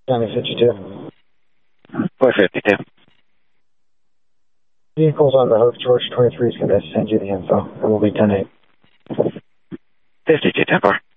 Johnny 52. 452. Vehicles on the hook, George 23 is going to send you the info. It will be 10-8. 52, 10-4.